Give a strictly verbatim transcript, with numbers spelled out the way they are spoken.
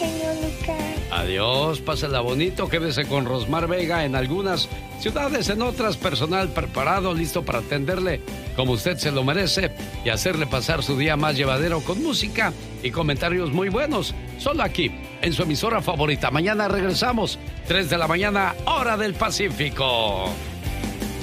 genio Lucas. Adiós, pásala bonito, quédese con Rosmar Vega en algunas ciudades, en otras personal preparado, listo para atenderle como usted se lo merece y hacerle pasar su día más llevadero con música y comentarios muy buenos. Solo aquí, en su emisora favorita. Mañana regresamos, tres de la mañana, hora del Pacífico.